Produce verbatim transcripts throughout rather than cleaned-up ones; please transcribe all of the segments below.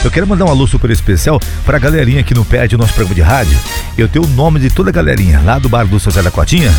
Eu quero mandar um alô super especial pra galerinha que não perde o nosso programa de rádio. Eu tenho o nome de toda a galerinha lá do bar do seu Zé da Cotinha.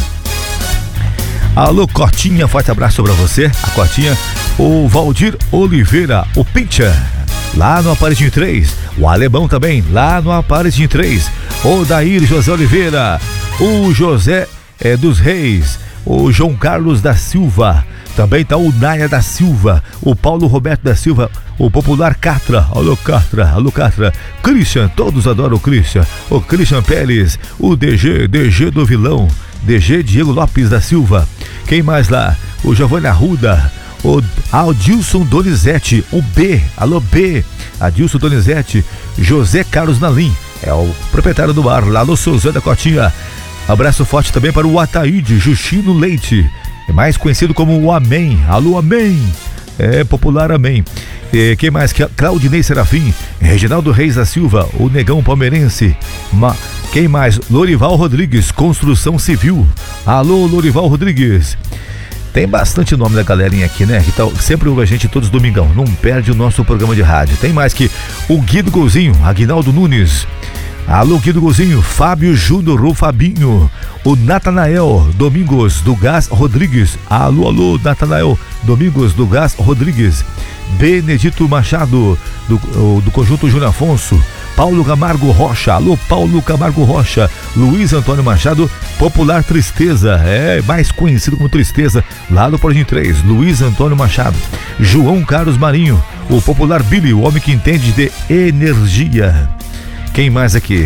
Alô, Cotinha, forte abraço pra você, a Cotinha. O Valdir Oliveira, o Pincha, lá no Aparecida três. O Alemão também, lá no Aparecida três. O Daír José Oliveira, o José é, dos Reis, o João Carlos da Silva. Também tá o Naya da Silva, o Paulo Roberto da Silva, o popular Catra, alô Catra, alô Catra, Christian, todos adoram o Christian, o Christian Pérez, o D G, D G do Vilão, D G Diego Lopes da Silva. Quem mais lá? O Giovanni Arruda, o Adilson Donizete, o B, alô B, Adilson Donizete, José Carlos Nalim, é o proprietário do bar, lá no seu Zé da Cotinha. Abraço forte também para o Ataíde Justino Leite, mais conhecido como o Amém, alô Amém, é popular Amém. E quem mais? Claudinei Serafim, Reginaldo Reis da Silva, o Negão Palmeirense. Ma... Quem mais? Lorival Rodrigues, Construção Civil, alô Lorival Rodrigues. Tem bastante nome da galerinha aqui, né? Que tá, sempre ouve a gente todos domingão, não perde o nosso programa de rádio. Tem mais que o Guido Golzinho, Aguinaldo Nunes, alô Guido Golzinho, Fábio Júnior, o Fabinho, o Natanael Domingos do Gás Rodrigues, alô, alô Natanael Domingos do Gás Rodrigues, Benedito Machado do, do Conjunto Júnior Afonso, Paulo Camargo Rocha, alô Paulo Camargo Rocha, Luiz Antônio Machado, popular Tristeza, é mais conhecido como Tristeza, lá do Portinho três, Luiz Antônio Machado, João Carlos Marinho, o popular Billy, o homem que entende de energia. Quem mais aqui?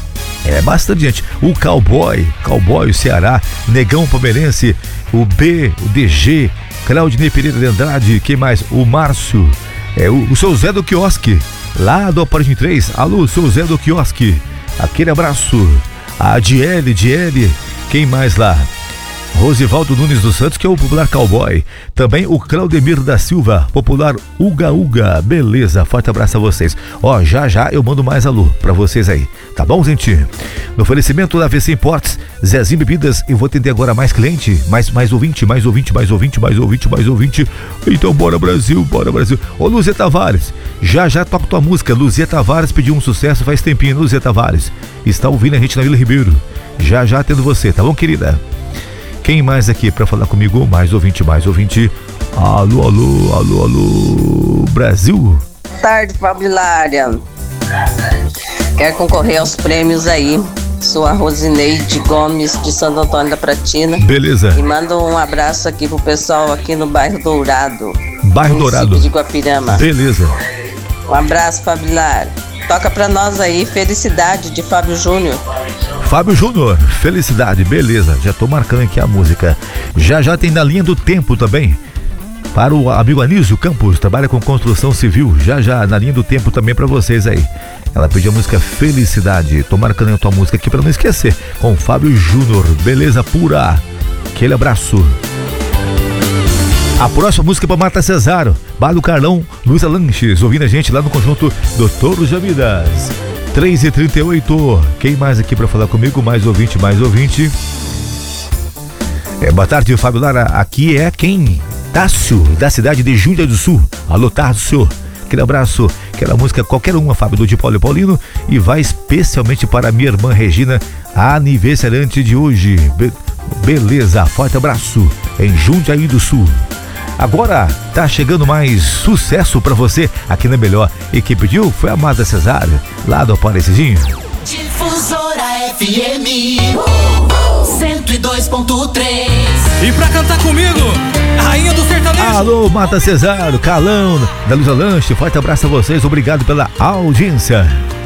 É bastante gente. O Cowboy, Cowboy, o Ceará, Negão Palmeirense, o B, o D G, Claudinei Pereira de Andrade, quem mais? O Márcio, é o, o seu Zé do Quiosque, lá do Aparecida três, alô, seu Zé do Quiosque, aquele abraço. A Diele, Diele, quem mais lá? Rosivaldo Nunes dos Santos, que é o popular Cowboy. Também o Claudemir da Silva, popular Uga Uga. Beleza, forte abraço a vocês. Ó, já já eu mando mais alô pra vocês aí, tá bom, gente? No oferecimento da V C Imports, Zezinho Bebidas, eu vou atender agora mais cliente, mais, mais ouvinte, mais ouvinte, mais ouvinte, mais ouvinte, mais ouvinte. Então bora Brasil, bora Brasil. Ô Luzia Tavares, já já toco tua música. Luzia Tavares pediu um sucesso faz tempinho, Luzia Tavares. Está ouvindo a gente na Vila Ribeiro. Já já atendo você, tá bom, querida? Quem mais aqui para falar comigo? Mais ouvinte, mais ouvinte. Alô, alô, alô, alô, Brasil. Boa tarde, Fabilária. Quer concorrer aos prêmios aí? Sou a Rosineide Gomes de Santo Antônio da Pratina. Beleza. E mando um abraço aqui pro pessoal aqui no bairro Dourado. Bairro Dourado. de Guapirama. Beleza. Um abraço, Fabilária. Toca pra nós aí, Felicidade de Fábio Júnior. Fábio Júnior, Felicidade, beleza, já tô marcando aqui a música. Já já tem na linha do tempo também, para o amigo Anísio Campos, trabalha com construção civil, já já na linha do tempo também para vocês aí. Ela pediu a música Felicidade, tô marcando a tua música aqui para não esquecer, com Fábio Júnior, beleza pura, aquele abraço. A próxima música é para Marta Cesaro, Bar do Carlão, Luísa Lanches, ouvindo a gente lá no conjunto Doutor Javidas. três e trinta e oito, quem mais aqui para falar comigo? Mais ouvinte, mais ouvinte. É, boa tarde, Fábio Lara, aqui é quem? Tássio, da cidade de Júlia do Sul. Alô, Tássio, aquele abraço, aquela música, qualquer uma, Fábio, do de Paulo e Paulino, e vai especialmente para minha irmã Regina, a aniversariante de hoje. Be- beleza, forte abraço, em Jundiaí do Sul. Agora tá chegando mais sucesso pra você aqui na Melhor. E quem pediu foi a Amada Cesário, lá do Aparecidinho. Difusora F M cento e dois ponto três. E pra cantar comigo, a rainha do sertanejo. Alô, Marta Cesário, Calão, da Luísa Lanche, forte abraço a vocês, obrigado pela audiência.